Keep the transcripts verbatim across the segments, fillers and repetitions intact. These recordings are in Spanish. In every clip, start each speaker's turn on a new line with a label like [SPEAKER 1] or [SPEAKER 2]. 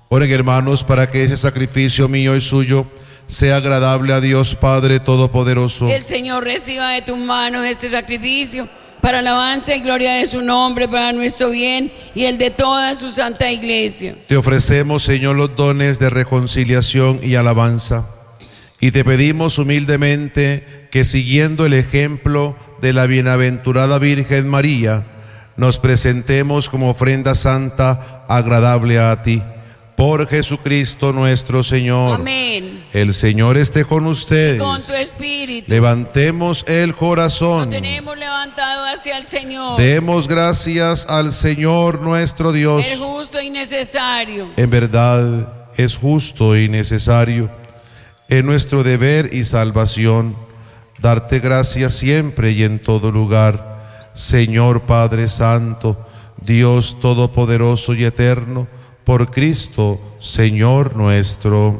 [SPEAKER 1] Oren, hermanos, para que ese sacrificio mío y suyo sea agradable a Dios Padre Todopoderoso.
[SPEAKER 2] El Señor reciba de tus manos este sacrificio para alabanza y gloria de su nombre, para nuestro bien y el de toda su santa iglesia.
[SPEAKER 1] Te ofrecemos, Señor, los dones de reconciliación y alabanza, y te pedimos humildemente que, siguiendo el ejemplo de la bienaventurada Virgen María, nos presentemos como ofrenda santa agradable a ti. Por Jesucristo nuestro Señor.
[SPEAKER 2] Amén.
[SPEAKER 1] El Señor esté con ustedes.
[SPEAKER 2] Y con tu espíritu.
[SPEAKER 1] Levantemos el corazón.
[SPEAKER 2] Lo tenemos levantado hacia el Señor.
[SPEAKER 1] Demos gracias al Señor nuestro Dios.
[SPEAKER 2] Es justo y necesario.
[SPEAKER 1] En verdad es justo y necesario, es nuestro deber y salvación, darte gracias siempre y en todo lugar, Señor Padre Santo, Dios Todopoderoso y Eterno, por Cristo, Señor nuestro.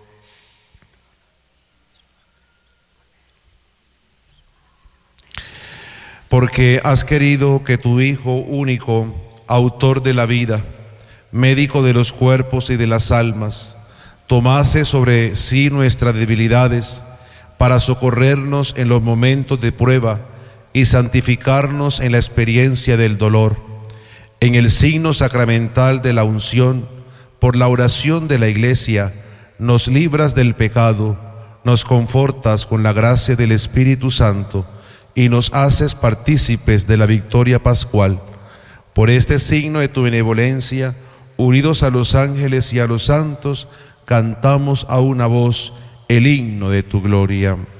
[SPEAKER 1] Porque has querido que tu Hijo único, autor de la vida, médico de los cuerpos y de las almas, tomase sobre sí nuestras debilidades para socorrernos en los momentos de prueba y santificarnos en la experiencia del dolor. En el signo sacramental de la unción, por la oración de la Iglesia, nos libras del pecado, nos confortas con la gracia del Espíritu Santo y nos haces partícipes de la victoria pascual. Por este signo de tu benevolencia, unidos a los ángeles y a los santos, cantamos a una voz el himno de tu gloria.